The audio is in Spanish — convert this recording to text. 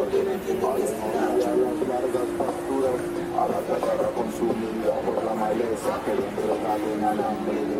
las largas pasturas, a la tierra consumida por la maleza que le entregaron al hambre.